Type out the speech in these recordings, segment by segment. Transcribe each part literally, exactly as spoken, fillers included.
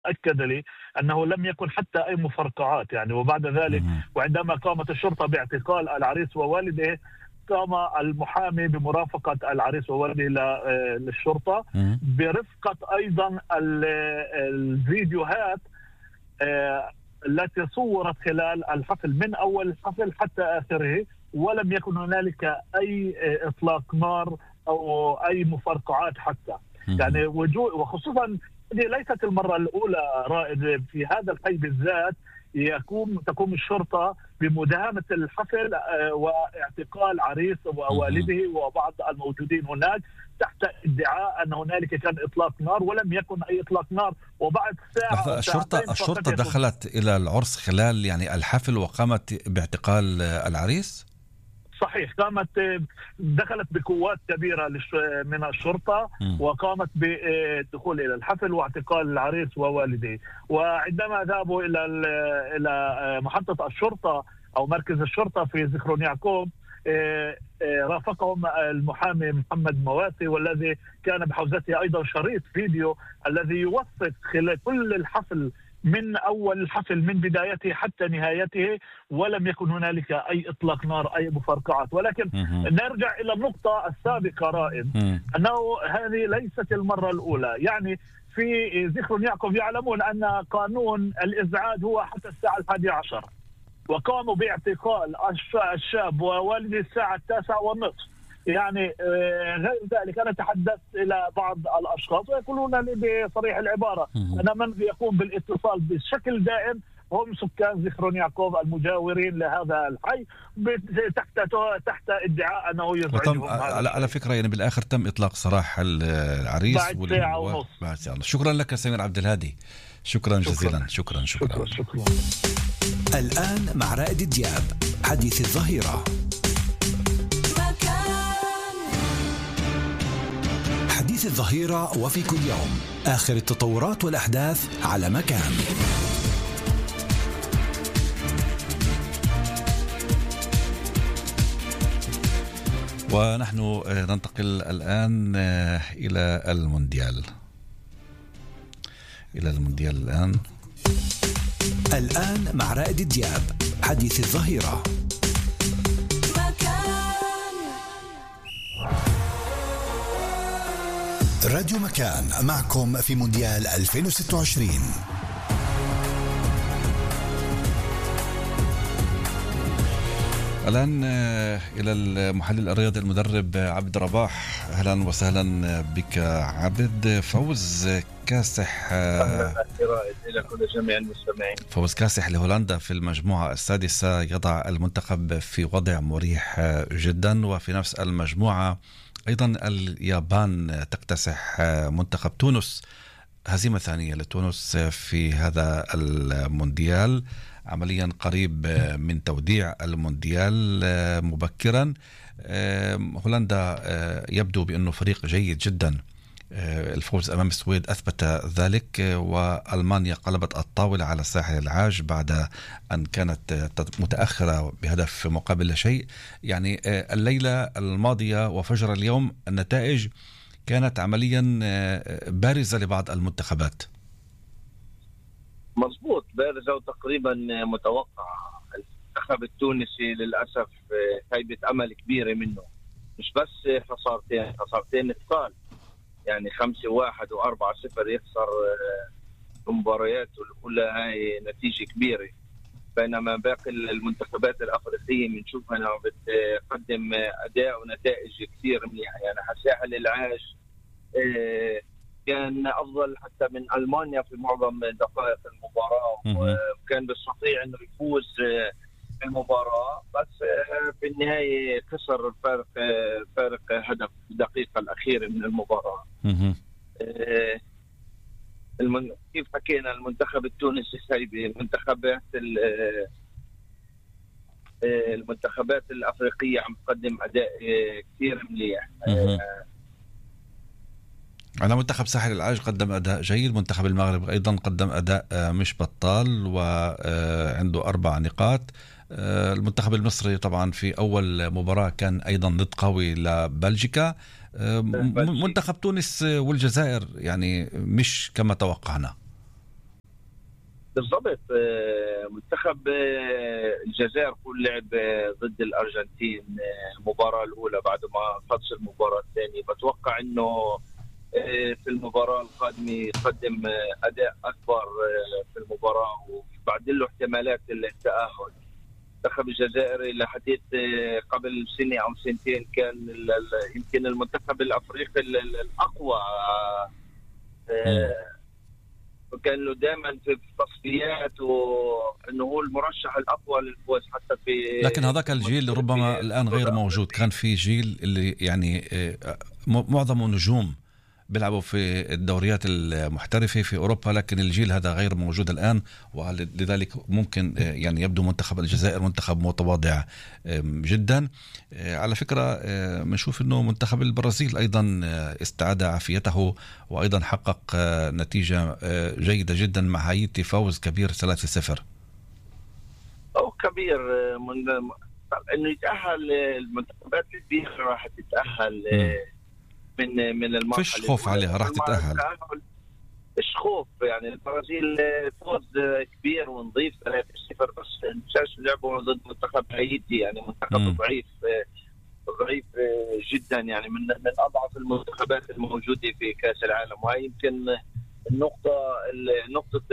أكد لي أنه لم يكن حتى أي مفرقعات يعني. وبعد ذلك مهم. وعندما قامت الشرطة باعتقال العريس ووالده، قام المحامي بمرافقة العريس ووالده ل- آه، للشرطة مهم. برفقة أيضا ال- الفيديوهات آه، التي صورت خلال الحفل من أول الحفل حتى آخره، ولم يكن هنالك أي آه، إطلاق نار أو أي مفرقعات حتى. مهم. يعني وجود، وخصوصا هذه ليست المرة الأولى رائد في هذا الحي بالذات يقوم تقوم الشرطة بمداهمة الحفل آه، واعتقال عريس مهم. ووالده وبعض الموجودين هناك تحت ادعاء أن هنالك كان إطلاق نار، ولم يكن أي إطلاق نار. وبعد ساعة لحظة، أو الشرطة ساعتين فقط الشرطة يكون. دخلت إلى العرس خلال يعني الحفل وقامت باعتقال آه، العريس؟ صحيح، قامت دخلت بقوات كبيرة للش- من الشرطة مم. وقامت بالدخول إلى الحفل واعتقال العريس ووالديه. وعندما ذهبوا إلى ال- إلى محطة الشرطة أو مركز الشرطة في زيخرون يعقوب، آه، آه، رافقهم المحامي محمد مواسي، والذي كان بحوزته أيضا شريط فيديو الذي يوثق خلال كل الحفل من أول الحفل من بدايته حتى نهايته، ولم يكن هنالك أي إطلاق نار أي مفرقعات. ولكن مهم. نرجع إلى النقطة السابقة رائد، مم. أنه هذه ليست المرة الأولى. يعني في زيخرون يعقوب يعلمون أن قانون الإزعاج هو حتى الساعة الحادية عشر، وقاموا باعتقال الش- الشاب ووالده الساعة التاسعة والنصف. يعني آه، غير ذلك أنا تحدثت إلى بعض الأشخاص ويقولون لي بصريح العبارة مهم. أن من يقوم بالاتصال بشكل دائم هم سكان زيخرون يعقوب المجاورين لهذا الحي، بت- تحت تحت ادعاء أنه وتم يزعجهم هذا على على الشيء. فكرة يعني بالآخر تم إطلاق سراح ال- العريس بعد وال... ساعة و- ونص. بعد ساعة ونص. شكرا لك سمير عبد الهادي، شكرا جزيلا. شكرا شكرا, شكرا شكرا. الآن مع رائد دياب حديث الظهيرة. حديث الظهيرة وفي كل يوم آخر التطورات والأحداث على مكان. ونحن آه، ننتقل الآن آه، إلى المونديال. إلى المونديال الآن. الآن مع رائد دياب حديث الظهيرة. راديو مكان معكم في مونديال ألفين وستة وعشرين. الآن آه، إلى المحلل الرياضي المدرب عبد رباح. أهلا وسهلا بك عبد. فوز كاسح آه، إلى كل جميع المستمعين. فوز كاسح لهولندا في المجموعة السادسة يضع المنتخب في وضع مريح آه، جدا. وفي نفس المجموعة أيضا اليابان تكتسح آه، منتخب تونس، هزيمة ثانية لتونس في هذا المونديال، عمليا قريب من توديع المونديال مبكرا. هولندا يبدو بأنه فريق جيد جدا. الفوز أمام السويد أثبت ذلك، وألمانيا قلبت الطاولة على ساحل العاج بعد أن كانت متأخرة بهدف مقابل لا شيء. يعني الليلة الماضية وفجر اليوم النتائج كانت عمليا بارزة لبعض المنتخبات. مضبوط، بارزة وتقريبا متوقعة. المنتخب التونسي للأسف خيبة أمل كبيرة منه، مش بس خسارتين خسارتين ثقال، يعني خمسة واحد وأربعة صفر يخسر مبارياته كلها، هاي نتيجة كبيرة. بينما باقي المنتخبات الأفريقية بنشوف أنها بتقدم أداء ونتائج كثير منيحة. يعني ساحل العاج كان أفضل حتى من ألمانيا في معظم دقائق المباراة، وكان بيستطيع أنه يفوز في المباراة، بس في النهاية خسر فارق فارق هدف في الدقيقة الأخيرة من المباراة. المن... كيف حكينا المنتخب التونسي سيبي، منتخبات المنتخبات الأفريقية عم تقدم أداء كثير مليح. على منتخب ساحل العاج قدم أداء جيد، منتخب المغرب أيضا قدم أداء مش بطال وعنده أربع نقاط. المنتخب المصري طبعا في أول مباراة كان أيضا ضد قوي لبلجيكا. منتخب تونس والجزائر يعني مش كما توقعنا. بالضبط. منتخب الجزائر كل لعب ضد الأرجنتين المباراة الأولى بعد ما خلص المباراة الثانية. بتوقع إنه في المباراة القادمة يقدم أداء أكبر في المباراة وبعدين له احتمالات التأهل. المنتخب الجزائري لحديث قبل سنة أو سنتين كان يمكن المنتخب الأفريقي الأقوى، وكان له دائما في التصفيات وانه هو المرشح الاقوى للفوز حتى في. لكن هذاك الجيل ربما الان غير موجود. كان في جيل اللي يعني معظمه نجوم بيلعبوا في الدوريات المحترفة في أوروبا، لكن الجيل هذا غير موجود الآن، ولذلك ممكن يعني يبدو منتخب الجزائر منتخب متواضع جدا. على فكرة بنشوف أنه منتخب البرازيل أيضا استعاد عافيته وأيضا حقق نتيجة جيدة جدا مع هايتي، فوز كبير ثلاثة صفر. أو كبير من أنه يتأهل المنتخبات الكبيرة راح تتأهل م. من من المرحله. فيش خوف عليها، راح تتأهل. فيش خوف يعني. البرازيل فوز كبير ونظيف ثلاثة صفر، بس مشاش لعبوا ضد منتخب هايتي يعني منتخب م. ضعيف ضعيف جدا يعني من من اضعف المنتخبات الموجوده في كاس العالم. وهي يمكن النقطه نقطه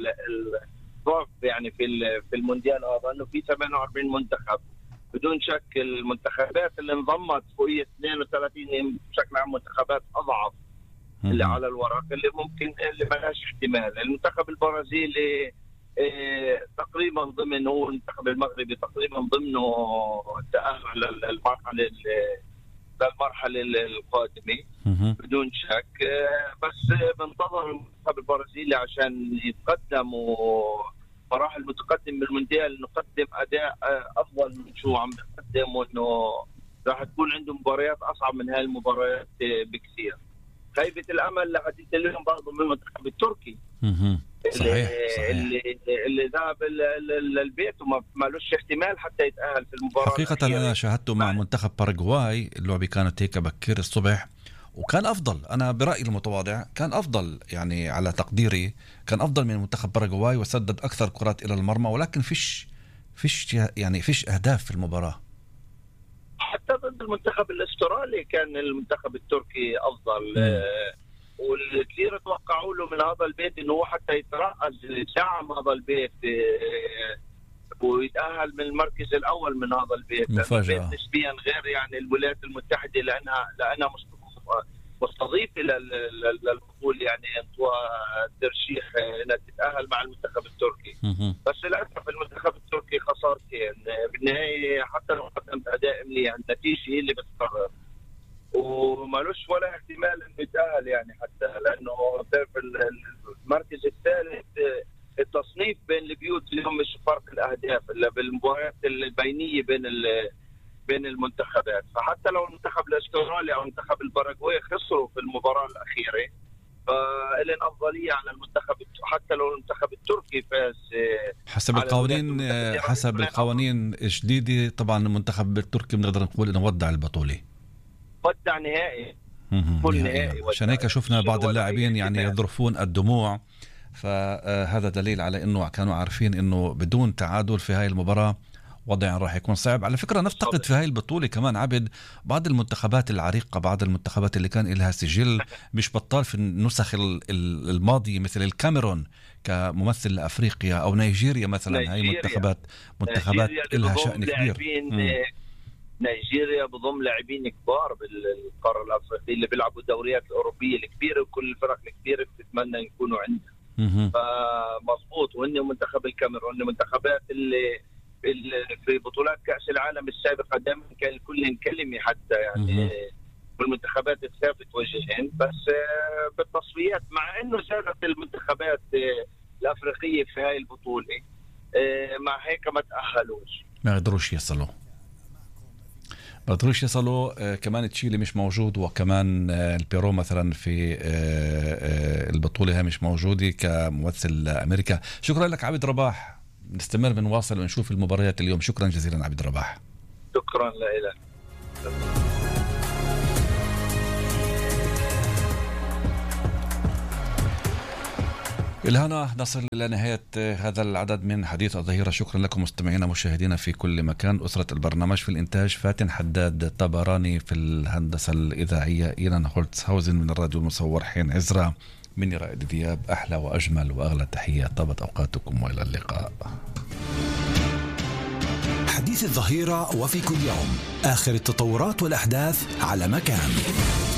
الضعف يعني في في المونديال هذا، انه في ثمانية وأربعين منتخب. بدون شك المنتخبات اللي انضمت فوقية اثنين وثلاثين بشكل عام منتخبات أضعف اللي على الورق اللي ممكن اللي ما لهاش احتمال. المنتخب البرازيلي اه تقريبا ضمن، هو المنتخب المغربي تقريبا ضمنه التأهل للمرحلة للمرحلة القادمة بدون شك. اه بس بنتظر المنتخب البرازيلي عشان يتقدم و مراحل متقدم بالمونديال نقدم اداء افضل من شو عم نقدم، وانه راح تكون عنده مباريات اصعب من هاي المباريات بكثير. خيبه الامل لحديث اليوم برضه من المنتخب التركي صحيح اللي اللي ذهب للبيت وما مالوش احتمال حتى يتاهل في المباراه. حقيقه انا شاهدته مع منتخب باراغواي، اللعبه كانت هيك بكير الصبح وكان أفضل. أنا برأيي المتواضع كان أفضل يعني على تقديري، كان أفضل من منتخب باراغواي وسدد أكثر كرات إلى المرمى، ولكن فيش فيش يعني فيش أهداف في المباراة. حتى ضد المنتخب الأسترالي كان المنتخب التركي أفضل. آه والكثير توقعوا له من هذا البيت إنه هو حتى يترأس يدعم هذا البيت آه ويتأهل من المركز الأول من هذا البيت. مفاجأة نسبيا غير يعني الولايات المتحدة لأنها لأنها مستضيف الى البطوله يعني انطوا ترشيح انها تتاهل مع المنتخب التركي. بس للاسف المنتخب التركي خسارتين بالنهايه، حتى لو قدمت اداء منيح النتيجه هي اللي بتقرر ومالوش ولا احتمال انه يتاهل يعني، حتى لانه في المركز الثالث التصنيف بين البيوت اليوم مش فرق الاهداف الا بالمباريات البينيه بين بين المنتخبات. فحتى لو المنتخب الاسترالي او المنتخب الباراغواي خسروا في المباراه الاخيره فإلين افضليه على المنتخب، حتى لو المنتخب التركي فاز حسب القوانين حسب القوانين الجديده. طبعا المنتخب التركي بنقدر نقول انه ودع البطوله، ودع نهائي كل نهائي. عشان هيك شفنا بعض اللاعبين يعني يذرفون الدموع، فهذا دليل على انه كانوا عارفين انه بدون تعادل في هاي المباراه وضع راح يكون صعب. على فكرة نفتقد في هاي البطولة كمان عبد بعض المنتخبات العريقة، بعض المنتخبات اللي كان لها سجل مش بطال في النسخ الماضية، مثل الكاميرون كممثل لأفريقيا أو نيجيريا مثلا. هاي منتخبات منتخبات لها شأن كبير. نيجيريا بضم لاعبين كبار بالقارة الأفريقية اللي بيلعبوا الدوريات الأوروبية الكبيرة، وكل الفرق الكبيرة بتتمنى يكونوا عندها. فمضبوط. وإنه منتخب الكاميرون منتخبات اللي في بطولات كأس العالم السابقة دائما كان الكل كلمة حتى يعني والمنتخبات تخافت وجهين، بس بالتصفيات مع انه زادت المنتخبات الافريقية في هاي البطولة مع هيك ما تأهلوش، ما قدروش يصلوا ما قدروش يصلوا كمان تشيلي مش موجود، وكمان البيرو مثلا في البطولة هي مش موجودة كممثل أمريكا. شكرا لك عبد رباح، نستمر بنواصل ونشوف المباريات اليوم. شكرا جزيلا عبد الرباح. شكرا لك. إلى هنا نصل إلى نهاية هذا العدد من حديث الظهيرة. شكرا لكم مستمعينا مشاهدينا في كل مكان. أسرة البرنامج في الإنتاج فاتن حداد طبراني، في الهندسة الإذاعية إيلان هولتسهاوزن، من الراديو المصور حين عزرا، مني رائد ذياب. أحلى وأجمل وأغلى تحية، طابت أوقاتكم وإلى اللقاء. حديث الظهيرة وفي كل يوم، آخر التطورات والأحداث على مكان.